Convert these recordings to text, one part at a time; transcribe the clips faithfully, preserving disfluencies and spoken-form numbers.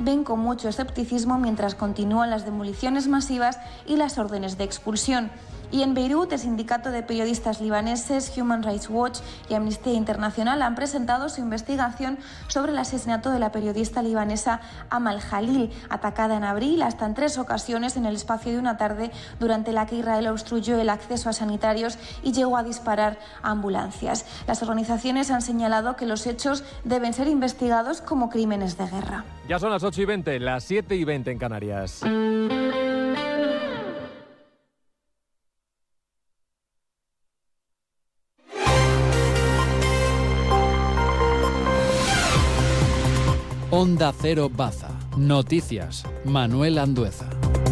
ven con mucho escepticismo mientras continúan las demoliciones masivas y las órdenes de expulsión. Y en Beirut, el sindicato de periodistas libaneses Human Rights Watch y Amnistía Internacional han presentado su investigación sobre el asesinato de la periodista libanesa Amal Jalil, atacada en abril hasta en tres ocasiones en el espacio de una tarde, durante la que Israel obstruyó el acceso a sanitarios y llegó a disparar a ambulancias. Las organizaciones han señalado que los hechos deben ser investigados como crímenes de guerra. Ya son las ocho y veinte, las siete y veinte en Canarias. Onda Cero Baza. Noticias. Manuel Andueza.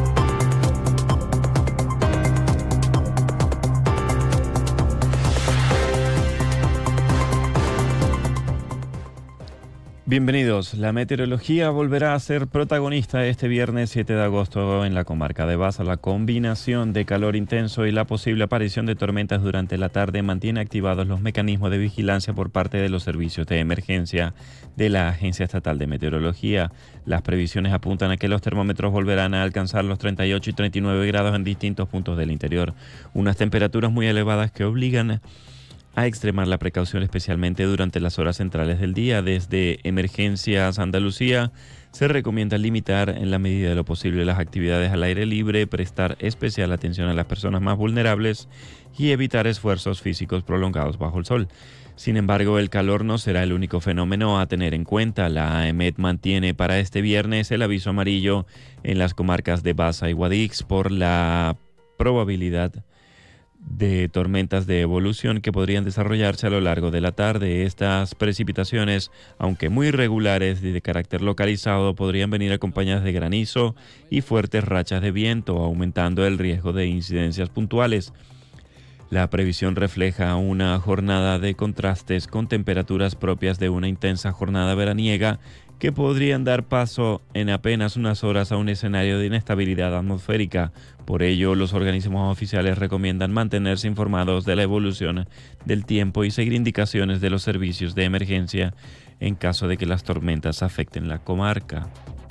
Bienvenidos. La meteorología volverá a ser protagonista este viernes siete de agosto en la comarca de Baza. La combinación de calor intenso y la posible aparición de tormentas durante la tarde mantiene activados los mecanismos de vigilancia por parte de los servicios de emergencia de la Agencia Estatal de Meteorología. Las previsiones apuntan a que los termómetros volverán a alcanzar los treinta y ocho y treinta y nueve grados en distintos puntos del interior. Unas temperaturas muy elevadas que obligan a extremar la precaución, especialmente durante las horas centrales del día. Desde Emergencias Andalucía se recomienda limitar en la medida de lo posible las actividades al aire libre, prestar especial atención a las personas más vulnerables y evitar esfuerzos físicos prolongados bajo el sol. Sin embargo, el calor no será el único fenómeno a tener en cuenta. La AEMET mantiene para este viernes el aviso amarillo en las comarcas de Baza y Guadix por la probabilidad de tormentas de evolución que podrían desarrollarse a lo largo de la tarde. Estas precipitaciones, aunque muy regulares y de carácter localizado, podrían venir acompañadas de granizo y fuertes rachas de viento, aumentando el riesgo de incidencias puntuales. La previsión refleja una jornada de contrastes con temperaturas propias de una intensa jornada veraniega que podrían dar paso en apenas unas horas a un escenario de inestabilidad atmosférica. Por ello, los organismos oficiales recomiendan mantenerse informados de la evolución del tiempo y seguir indicaciones de los servicios de emergencia en caso de que las tormentas afecten la comarca.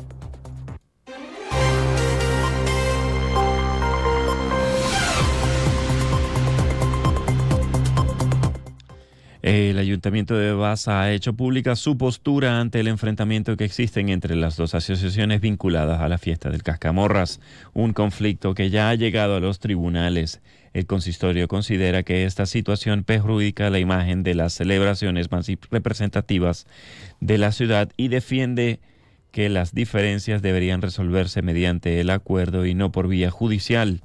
El Ayuntamiento de Baza ha hecho pública su postura ante el enfrentamiento que existen entre las dos asociaciones vinculadas a la fiesta del Cascamorras, un conflicto que ya ha llegado a los tribunales. El consistorio considera que esta situación perjudica la imagen de las celebraciones más representativas de la ciudad y defiende que las diferencias deberían resolverse mediante el acuerdo y no por vía judicial.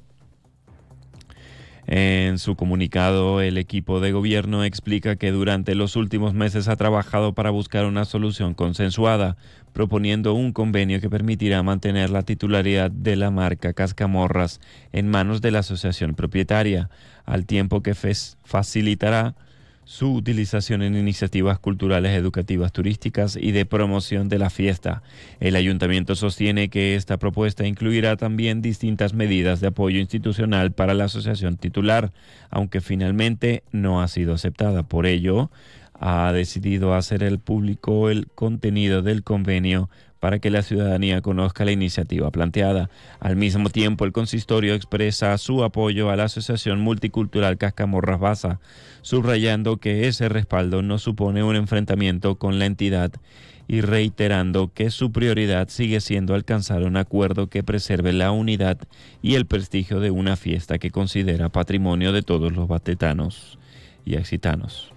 En su comunicado, el equipo de gobierno explica que durante los últimos meses ha trabajado para buscar una solución consensuada, proponiendo un convenio que permitirá mantener la titularidad de la marca Cascamorras en manos de la asociación propietaria, al tiempo que facilitará su utilización en iniciativas culturales, educativas, turísticas y de promoción de la fiesta. El ayuntamiento sostiene que esta propuesta incluirá también distintas medidas de apoyo institucional para la asociación titular, aunque finalmente no ha sido aceptada. Por ello, ha decidido hacer el público el contenido del convenio para que la ciudadanía conozca la iniciativa planteada. Al mismo tiempo, el consistorio expresa su apoyo a la Asociación Multicultural Cascamorras Baza, subrayando que ese respaldo no supone un enfrentamiento con la entidad y reiterando que su prioridad sigue siendo alcanzar un acuerdo que preserve la unidad y el prestigio de una fiesta que considera patrimonio de todos los bacetanos y occitanos.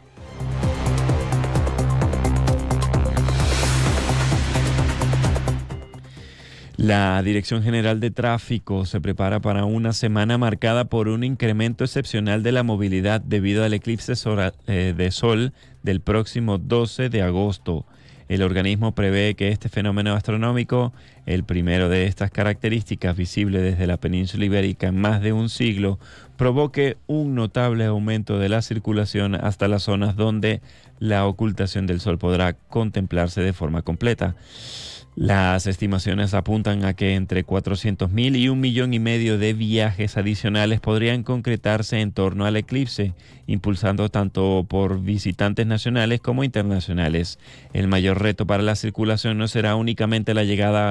La Dirección General de Tráfico se prepara para una semana marcada por un incremento excepcional de la movilidad debido al eclipse de sol del próximo doce de agosto. El organismo prevé que este fenómeno astronómico, el primero de estas características visible desde la península ibérica en más de un siglo, provoque un notable aumento de la circulación hasta las zonas donde la ocultación del sol podrá contemplarse de forma completa. Las estimaciones apuntan a que entre cuatrocientos mil y un millón y medio de viajes adicionales podrían concretarse en torno al eclipse, impulsando tanto por visitantes nacionales como internacionales. El mayor reto para la circulación no será únicamente la llegada